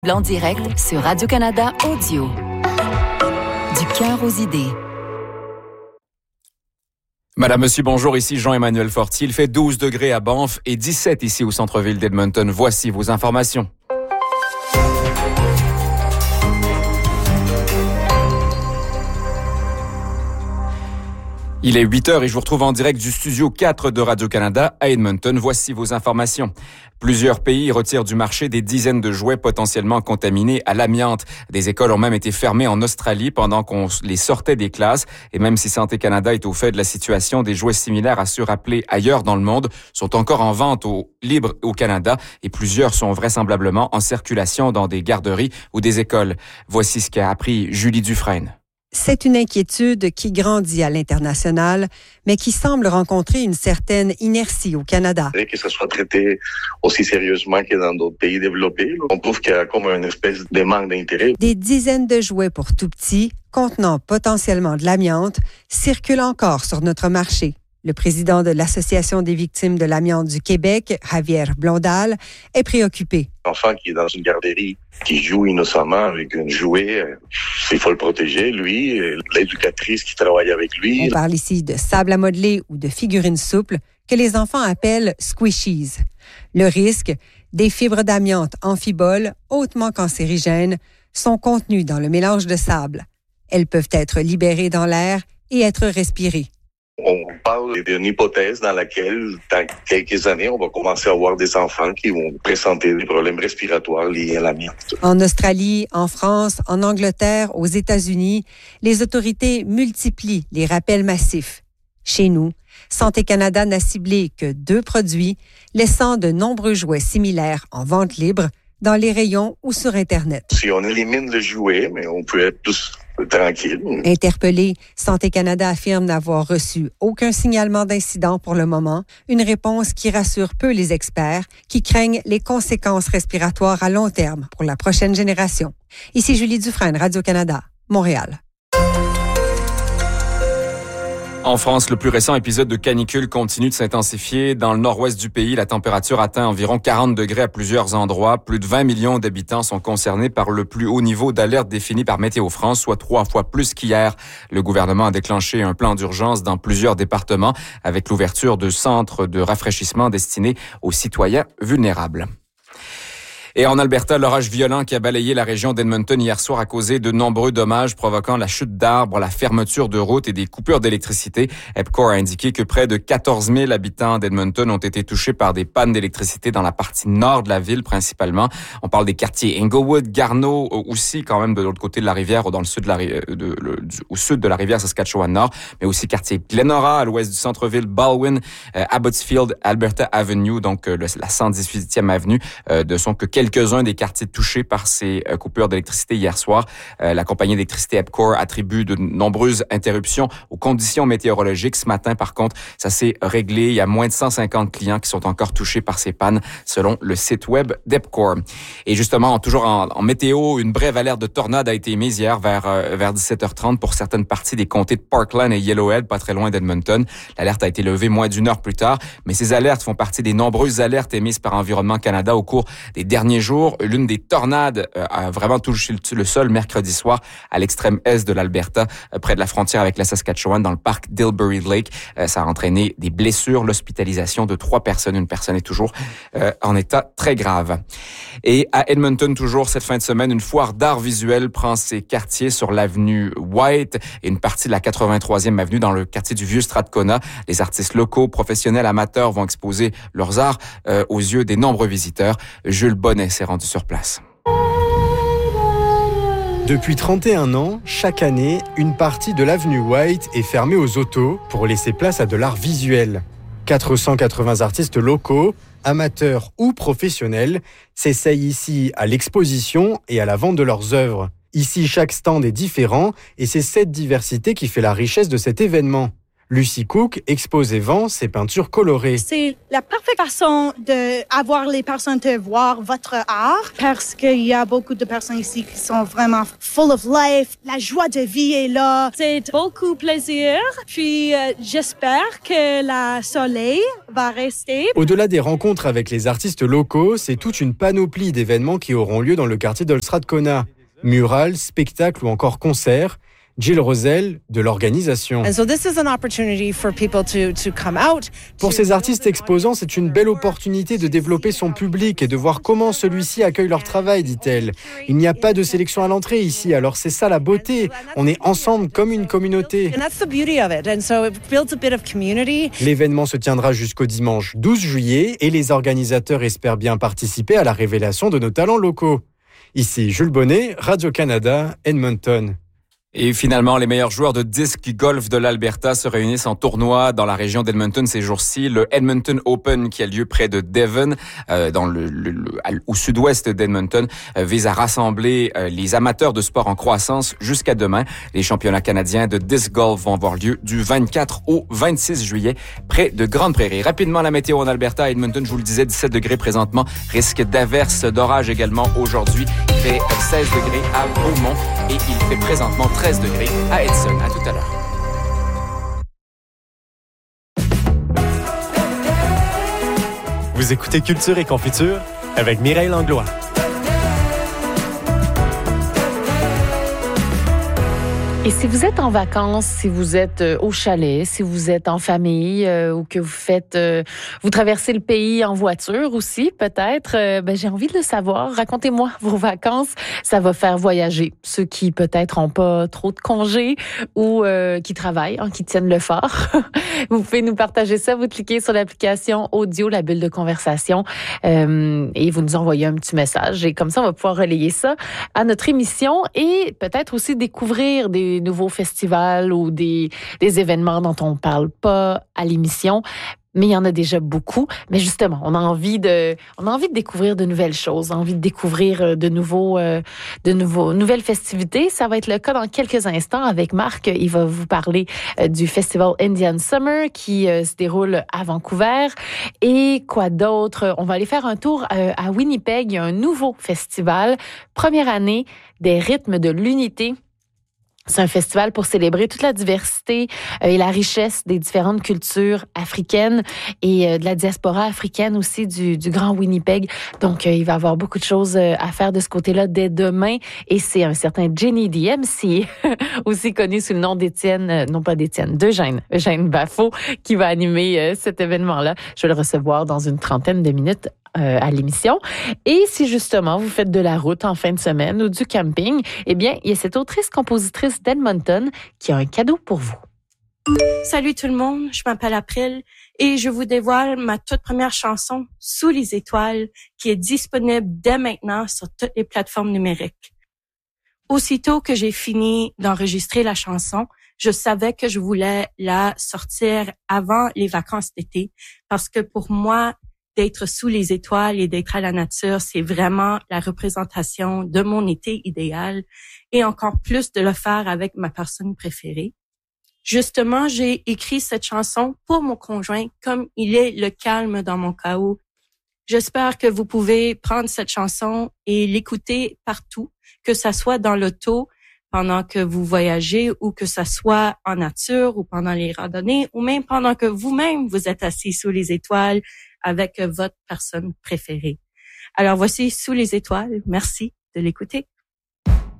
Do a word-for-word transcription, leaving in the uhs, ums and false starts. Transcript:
En direct sur Radio-Canada Audio. Du cœur aux idées. Madame, monsieur, bonjour, ici Jean-Emmanuel Fortier. Il fait douze degrés à Banff et dix-sept ici au centre-ville d'Edmonton. Voici vos informations. Il est huit heures et je vous retrouve en direct du studio quatre de Radio-Canada à Edmonton. Voici vos informations. Plusieurs pays retirent du marché des dizaines de jouets potentiellement contaminés à l'amiante. Des écoles ont même été fermées en Australie pendant qu'on les sortait des classes. Et même si Santé Canada est au fait de la situation, des jouets similaires à ceux rappelés ailleurs dans le monde sont encore en vente au libre au Canada et plusieurs sont vraisemblablement en circulation dans des garderies ou des écoles. Voici ce qu'a appris Julie Dufresne. C'est une inquiétude qui grandit à l'international, mais qui semble rencontrer une certaine inertie au Canada. Que ça soit traité aussi sérieusement que dans d'autres pays développés, on trouve qu'il y a comme une espèce de manque d'intérêt. Des dizaines de jouets pour tout petits, contenant potentiellement de l'amiante, circulent encore sur notre marché. Le président de l'Association des victimes de l'amiante du Québec, Javier Blondal, est préoccupé. L'enfant qui est dans une garderie, qui joue innocemment avec un jouet, il faut le protéger, lui, l'éducatrice qui travaille avec lui. On parle ici de sable à modeler ou de figurines souples que les enfants appellent squishies. Le risque, des fibres d'amiante amphiboles hautement cancérigènes sont contenues dans le mélange de sable. Elles peuvent être libérées dans l'air et être respirées. On parle d'une hypothèse dans laquelle, dans quelques années, on va commencer à avoir des enfants qui vont présenter des problèmes respiratoires liés à l'amiante. En Australie, en France, en Angleterre, aux États-Unis, les autorités multiplient les rappels massifs. Chez nous, Santé Canada n'a ciblé que deux produits, laissant de nombreux jouets similaires en vente libre dans les rayons ou sur Internet. Si on élimine le jouet, mais on peut être tous tranquille. Interpellé, Santé Canada affirme n'avoir reçu aucun signalement d'incident pour le moment, une réponse qui rassure peu les experts qui craignent les conséquences respiratoires à long terme pour la prochaine génération. Ici Julie Dufresne, Radio-Canada, Montréal. En France, le plus récent épisode de canicule continue de s'intensifier. Dans le nord-ouest du pays, la température atteint environ quarante degrés à plusieurs endroits. Plus de vingt millions d'habitants sont concernés par le plus haut niveau d'alerte défini par Météo France, soit trois fois plus qu'hier. Le gouvernement a déclenché un plan d'urgence dans plusieurs départements avec l'ouverture de centres de rafraîchissement destinés aux citoyens vulnérables. Et en Alberta, l'orage violent qui a balayé la région d'Edmonton hier soir a causé de nombreux dommages, provoquant la chute d'arbres, la fermeture de routes et des coupures d'électricité. EPCOR a indiqué que près de quatorze mille habitants d'Edmonton ont été touchés par des pannes d'électricité dans la partie nord de la ville principalement. On parle des quartiers Inglewood, Garneau, aussi quand même de l'autre côté de la rivière, ou dans le sud de la, de, le, du, au sud de la rivière Saskatchewan-Nord, mais aussi quartier Glenora à l'ouest du centre-ville, Baldwin, euh, Abbotsfield, Alberta Avenue, donc euh, le, la cent dix-huitième avenue, euh, de son que quelques-uns des quartiers touchés par ces euh, coupures d'électricité hier soir. Euh, la compagnie d'électricité EPCOR attribue de nombreuses interruptions aux conditions météorologiques. Ce matin, par contre, ça s'est réglé. Il y a moins de cent cinquante clients qui sont encore touchés par ces pannes, selon le site web d'EPCOR. Et justement, toujours en, en météo, une brève alerte de tornade a été émise hier vers, euh, vers dix-sept heures trente pour certaines parties des comtés de Parkland et Yellowhead, pas très loin d'Edmonton. L'alerte a été levée moins d'une heure plus tard, mais ces alertes font partie des nombreuses alertes émises par Environnement Canada au cours des derniers jours. L'une des tornades euh, a vraiment touché le sol mercredi soir à l'extrême est de l'Alberta, euh, près de la frontière avec la Saskatchewan, dans le parc Dilbury Lake. Euh, ça a entraîné des blessures, l'hospitalisation de trois personnes. Une personne est toujours euh, en état très grave. Et à Edmonton, toujours cette fin de semaine, une foire d'art visuel prend ses quartiers sur l'avenue White et une partie de la quatre-vingt-troisième avenue dans le quartier du Vieux Strathcona. Les artistes locaux, professionnels, amateurs vont exposer leurs arts euh, aux yeux des nombreux visiteurs. Jules Bonnet s'est rendu sur place. Depuis trente et un ans, chaque année, une partie de l'avenue White est fermée aux autos pour laisser place à de l'art visuel. quatre cent quatre-vingts artistes locaux, amateurs ou professionnels, s'essayent ici à l'exposition et à la vente de leurs œuvres. Ici, chaque stand est différent et c'est cette diversité qui fait la richesse de cet événement. Lucy Cook expose et vend ses peintures colorées. C'est la parfaite façon d'avoir les personnes de voir votre art parce qu'il y a beaucoup de personnes ici qui sont vraiment full of life. La joie de vie est là. C'est beaucoup plaisir. Puis euh, j'espère que le soleil va rester. Au-delà des rencontres avec les artistes locaux, c'est toute une panoplie d'événements qui auront lieu dans le quartier de Strathcona. Murales, spectacles ou encore concerts. Jill Roselle, de l'organisation. Pour ces artistes exposants, c'est une belle opportunité de développer son public et de voir comment celui-ci accueille leur travail, dit-elle. Il n'y a pas de sélection à l'entrée ici, alors c'est ça la beauté. On est ensemble comme une communauté. L'événement se tiendra jusqu'au dimanche douze juillet et les organisateurs espèrent bien participer à la révélation de nos talents locaux. Ici Jules Bonnet, Radio-Canada, Edmonton. Et finalement, les meilleurs joueurs de disc golf de l'Alberta se réunissent en tournoi dans la région d'Edmonton ces jours-ci. Le Edmonton Open, qui a lieu près de Devon, euh, dans le, le, le au sud-ouest d'Edmonton, euh, vise à rassembler euh, les amateurs de sport en croissance jusqu'à demain. Les championnats canadiens de disc golf vont avoir lieu du vingt-quatre au vingt-six juillet, près de Grande Prairie. Rapidement, la météo en Alberta, à Edmonton, je vous le disais, dix-sept degrés présentement. Risque d'averses, d'orage également aujourd'hui. Il fait seize degrés à Beaumont et il fait présentement treize degrés à Edson. À tout à l'heure. Vous écoutez Culture et Confiture avec Mireille Langlois. Et si vous êtes en vacances, si vous êtes au chalet, si vous êtes en famille euh, ou que vous faites, euh, vous traversez le pays en voiture aussi, peut-être, euh, ben j'ai envie de le savoir. Racontez-moi vos vacances, ça va faire voyager ceux qui peut-être ont pas trop de congés ou euh, qui travaillent, hein, qui tiennent le fort. Vous pouvez nous partager ça. Vous cliquez sur l'application audio, la bulle de conversation, euh, et vous nous envoyez un petit message. Et comme ça, on va pouvoir relayer ça à notre émission et peut-être aussi découvrir des nouveaux festivals ou des, des événements dont on parle pas à l'émission. Mais il y en a déjà beaucoup. Mais justement, on a envie de, on a envie de découvrir de nouvelles choses, on a envie de découvrir de nouveaux, euh, de nouveaux, nouvelles festivités. Ça va être le cas dans quelques instants avec Marc. Il va vous parler euh, du festival Indian Summer qui euh, se déroule à Vancouver. Et quoi d'autre? On va aller faire un tour euh, à Winnipeg. Il y a un nouveau festival. Première année des rythmes de l'unité. C'est un festival pour célébrer toute la diversité euh, et la richesse des différentes cultures africaines et euh, de la diaspora africaine aussi du, du Grand Winnipeg. Donc, euh, il va y avoir beaucoup de choses euh, à faire de ce côté-là dès demain. Et c'est un certain Jenny D M C, aussi connu sous le nom d'Étienne, euh, non pas d'Étienne, d'Eugène, Eugène Baffault, qui va animer euh, cet événement-là. Je vais le recevoir dans une trentaine de minutes Euh, à l'émission. Et si justement vous faites de la route en fin de semaine ou du camping, eh bien, il y a cette autrice-compositrice d'Edmonton qui a un cadeau pour vous. Salut tout le monde, je m'appelle April et je vous dévoile ma toute première chanson, Sous les étoiles, qui est disponible dès maintenant sur toutes les plateformes numériques. Aussitôt que j'ai fini d'enregistrer la chanson, je savais que je voulais la sortir avant les vacances d'été parce que pour moi, d'être sous les étoiles et d'être à la nature, c'est vraiment la représentation de mon été idéal et encore plus de le faire avec ma personne préférée. Justement, j'ai écrit cette chanson pour mon conjoint comme il est le calme dans mon chaos. J'espère que vous pouvez prendre cette chanson et l'écouter partout, que ça soit dans l'auto, pendant que vous voyagez ou que ça soit en nature ou pendant les randonnées ou même pendant que vous-même vous êtes assis sous les étoiles avec votre personne préférée. Alors voici Sous les étoiles. Merci de l'écouter.